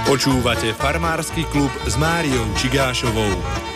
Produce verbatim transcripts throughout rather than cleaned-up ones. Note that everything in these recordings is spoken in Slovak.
Počúvate Farmársky klub s Máriou Čigášovou.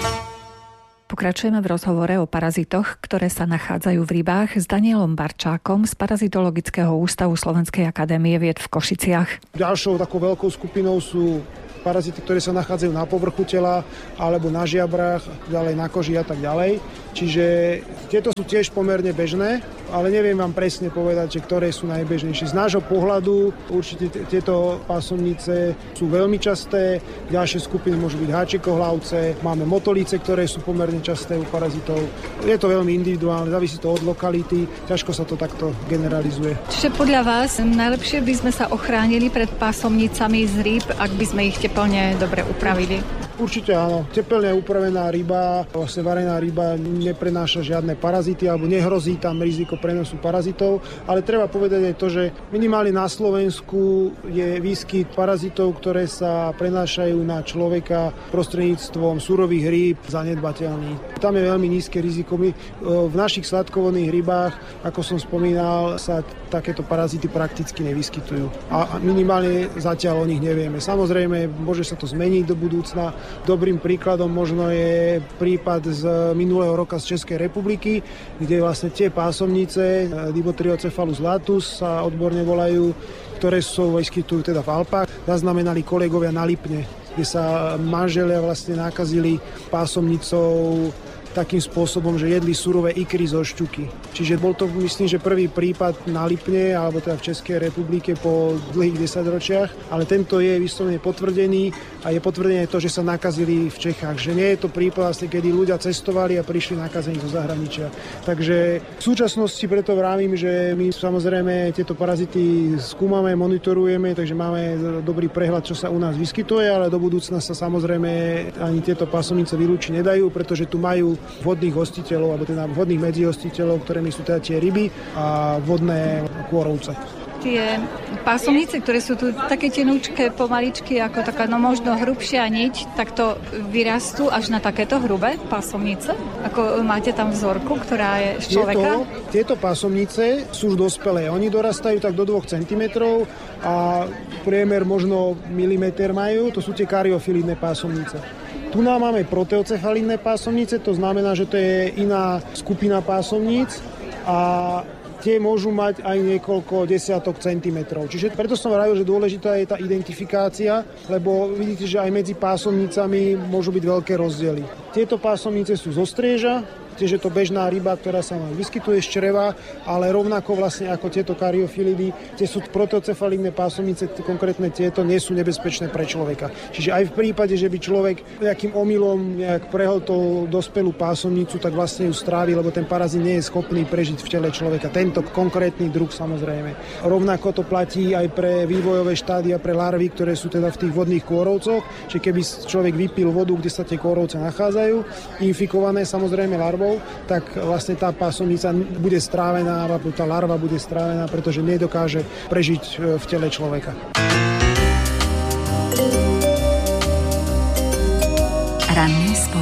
Pokračujeme v rozhovore o parazitoch, ktoré sa nachádzajú v rybách s Danielom Barčákom z Parazitologického ústavu Slovenskej akadémie vied v Košiciach. Ďalšou takou veľkou skupinou sú parazity, ktoré sa nachádzajú na povrchu tela alebo na žiabrách, ďalej na koži a tak ďalej. Čiže tieto sú tiež pomerne bežné, ale neviem vám presne povedať, že ktoré sú najbežnejšie. Z nášho pohľadu určite t- tieto pásomnice sú veľmi časté, ďalšie skupiny môžu byť háčikohlavce, máme motolíce, ktoré sú pomerne časté u parazitov. Je to veľmi individuálne, závisí to od lokality, ťažko sa to takto generalizuje. Čiže podľa vás najlepšie by sme sa ochránili pred pásomnicami z rýb, ak by sme ich teplne dobre upravili? Určite áno. Teplne upravená ryba, vlastne varená ryba neprenáša žiadne parazity alebo nehrozí tam riziko prenosu parazitov, ale treba povedať aj to, že minimálne na Slovensku je výskyt parazitov, ktoré sa prenášajú na človeka prostredníctvom surových rýb zanedbateľný. Tam je veľmi nízke riziko. My v našich sladkovodných rybách, ako som spomínal, sa takéto parazity prakticky nevyskytujú. A minimálne zatiaľ o nich nevieme. Samozrejme, môže sa to zmeniť do budúcna. Dobrým príkladom možno je prípad z minulého roka z Českej republiky, kde vlastne tie pásomnice Dibotriocephalus latus sa odborne volajú, ktoré sú vyskytujú teda v Alpách, zaznamenali kolegovia na Lipne, kde sa manželia vlastne nakazili pásomnicou takým spôsobom, že jedli surové ikry zo šťuky. Čiže bol to, myslím, že prvý prípad na Lipne, alebo teda v Českej republike po dlhých desaťročiach, ale tento je vyslovene potvrdený a je potvrdené to, že sa nakazili v Čechách. Že nie je to prípad, vlastne, kedy ľudia cestovali a prišli nakazení zo zahraničia. Takže v súčasnosti preto vravím, že my samozrejme tieto parazity skúmame, monitorujeme, takže máme dobrý prehľad, čo sa u nás vyskytuje, ale do budúcna sa samozrejme ani tieto pásomnice vylúčiť nedajú, pretože tu majú vodných hostiteľov, alebo teda vodných medzihostiteľov, ktorými sú teda tie ryby a vodné kôrovce. Tie pásomnice, ktoré sú tu také tenúčké, pomaličky, ako taká no možno hrubšia niť, tak to vyrastú až na takéto hrubé pásomnice? Ako máte tam vzorku, ktorá je z človeka? Tieto, tieto pásomnice sú už dospelé. Oni dorastajú tak do dvoch centimetrov a priemer možno milimeter majú. To sú tie kariofilidné pásomnice. Tu nám máme proteocefalidné pásomnice, to znamená, že to je iná skupina pásomníc a tie môžu mať aj niekoľko desiatok centimetrov. Čiže preto som vravil, že dôležitá je tá identifikácia, lebo vidíte, že aj medzi pásomnicami môžu byť veľké rozdiely. Tieto pásomnice sú zo strieža, tiež je to bežná ryba, ktorá sa nám vyskytuje z čreva, ale rovnako vlastne ako tieto kariofilidy, tie sú proteocefalidné pásomnice, konkrétne tieto nie sú nebezpečné pre človeka. Čiže aj v prípade, že by človek nejakým omylom nejak prehltol dospelú pásomnicu, tak vlastne ju strávi, lebo ten parazit nie je schopný prežiť v tele človeka. Tento konkrétny druh samozrejme. Rovnako to platí aj pre vývojové štádia, pre larvy, ktoré sú teda v tých vodných kôrovcoch, čiže keby človek vypil vodu, kde sa tie kôrovce nachádzajú, infikované samozrejme larvou, tak vlastne tá pásomnica bude strávená, alebo tá larva bude strávená, pretože nedokáže prežiť v tele človeka. Ranné